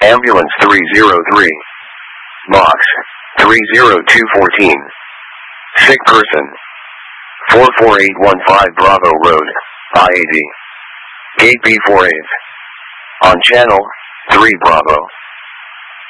Ambulance 303. Box 30214. Sick person 44815 Bravo Road, IAD. Gate B48. On channel 3 Bravo.